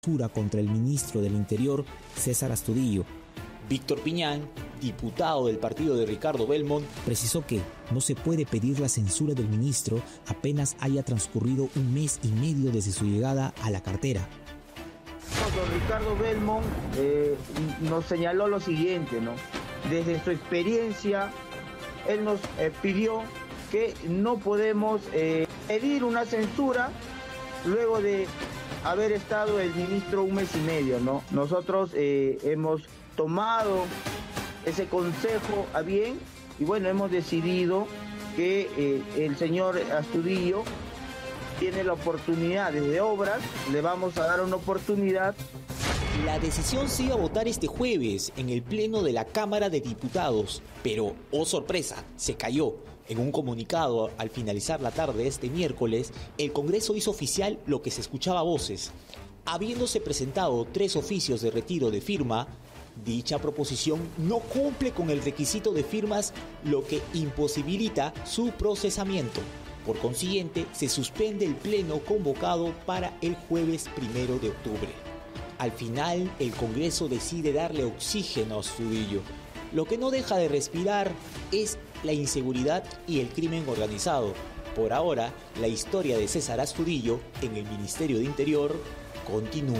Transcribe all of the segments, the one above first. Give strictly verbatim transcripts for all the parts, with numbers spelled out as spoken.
contra el ministro del Interior, César Astudillo. Víctor Piñán, diputado del partido de Ricardo Belmont, precisó que no se puede pedir la censura del ministro apenas haya transcurrido un mes y medio desde su llegada a la cartera. Don Ricardo Belmont eh, nos señaló lo siguiente, ¿no? Desde su experiencia, él nos eh, pidió que no podemos eh, pedir una censura luego de haber estado el ministro un mes y medio, ¿no? Nosotros eh, hemos tomado ese consejo a bien y bueno, hemos decidido que eh, el señor Astudillo tiene la oportunidad desde obras, le vamos a dar una oportunidad. La decisión se iba a votar este jueves en el Pleno de la Cámara de Diputados, pero, oh sorpresa, se cayó. En un comunicado, al finalizar la tarde de este miércoles, el Congreso hizo oficial lo que se escuchaba a voces. Habiéndose presentado tres oficios de retiro de firma, dicha proposición no cumple con el requisito de firmas, lo que imposibilita su procesamiento. Por consiguiente, se suspende el pleno convocado para el jueves primero de octubre. Al final, el Congreso decide darle oxígeno a Astudillo. Lo que no deja de respirar es la inseguridad y el crimen organizado. Por ahora, la historia de César Astudillo en el Ministerio de Interior continúa.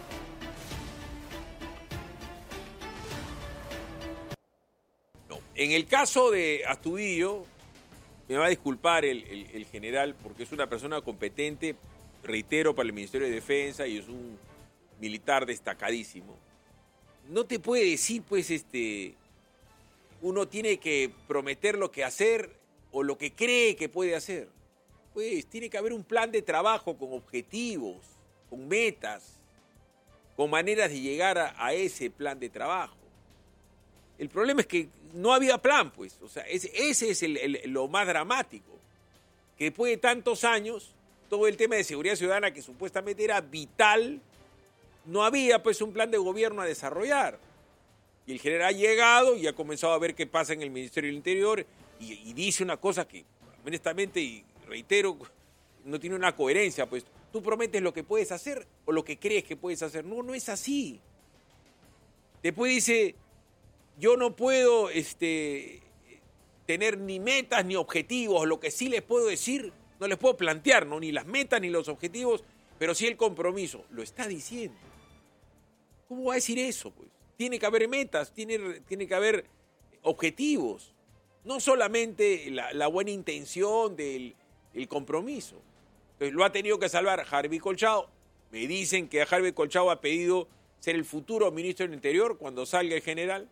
No, en el caso de Astudillo, me va a disculpar el, el, el general porque es una persona competente, reitero, para el Ministerio de Defensa y es un militar destacadísimo. No te puede decir, pues, este... uno tiene que prometer lo que hacer o lo que cree que puede hacer. Pues tiene que haber un plan de trabajo con objetivos, con metas, con maneras de llegar a, a ese plan de trabajo. El problema es que no había plan, pues. O sea, ese, ese es el, el, lo más dramático. Que después de tantos años, todo el tema de seguridad ciudadana, que supuestamente era vital, no había, pues, un plan de gobierno a desarrollar. Y el general ha llegado y ha comenzado a ver qué pasa en el Ministerio del Interior y, y dice una cosa que, honestamente, y reitero, no tiene una coherencia. Pues tú prometes lo que puedes hacer o lo que crees que puedes hacer. No, no es así. Después dice, yo no puedo este, tener ni metas ni objetivos. Lo que sí les puedo decir, no les puedo plantear, ¿no? Ni las metas ni los objetivos, pero sí el compromiso. Lo está diciendo. ¿Cómo va a decir eso, pues? Tiene que haber metas, tiene, tiene que haber objetivos, no solamente la, la buena intención del el compromiso. Entonces, lo ha tenido que salvar Harvey Colchado. Me dicen que Harvey Colchado ha pedido ser el futuro ministro del Interior cuando salga el general.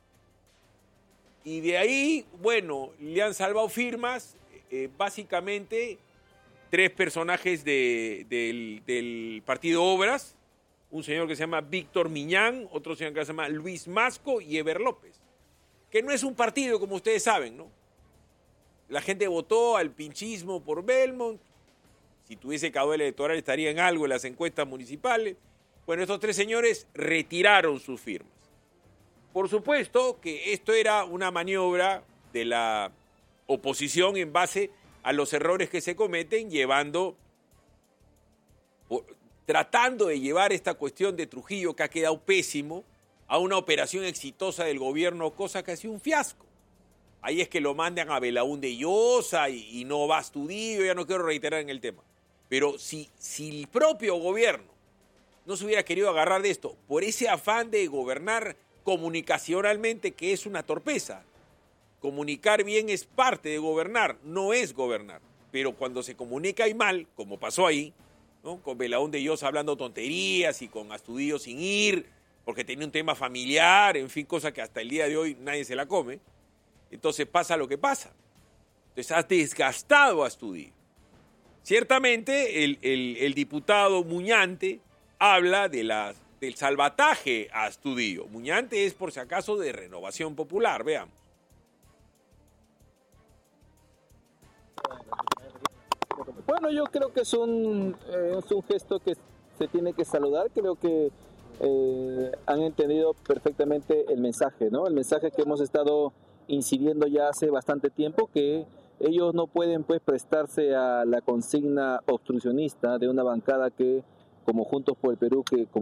Y de ahí, bueno, le han salvado firmas, eh, básicamente tres personajes de, del, del Partido Obras, un señor que se llama Víctor Miñán, otro señor que se llama Luis Masco y Eber López, que no es un partido, como ustedes saben, ¿no? La gente votó al pinchismo por Belmont. Si tuviese caudal electoral estaría en algo en las encuestas municipales. Bueno, estos tres señores retiraron sus firmas. Por supuesto que esto era una maniobra de la oposición en base a los errores que se cometen, llevando... Por, tratando de llevar esta cuestión de Trujillo, que ha quedado pésimo, a una operación exitosa del gobierno, cosa que ha sido un fiasco. Ahí es que lo mandan a Belaúnde Llosa y, y no va a Astudillo, ya no quiero reiterar en el tema. Pero si, si el propio gobierno no se hubiera querido agarrar de esto, por ese afán de gobernar comunicacionalmente, que es una torpeza. Comunicar bien es parte de gobernar, no es gobernar. Pero cuando se comunica y mal, como pasó ahí, ¿no? Con Belaúnde Llosa hablando tonterías y con Astudillo sin ir, porque tenía un tema familiar, en fin, cosa que hasta el día de hoy nadie se la come. Entonces pasa lo que pasa. Entonces has desgastado a Astudillo. Ciertamente el, el, el diputado Muñante habla de la, del salvataje a Astudillo. Muñante es, por si acaso, de Renovación Popular, veamos. Bueno, yo creo que es un, eh, es un gesto que se tiene que saludar. Creo que eh, han entendido perfectamente el mensaje, ¿no? El mensaje que hemos estado incidiendo ya hace bastante tiempo, que ellos no pueden, pues, prestarse a la consigna obstruccionista de una bancada que, como Juntos por el Perú, que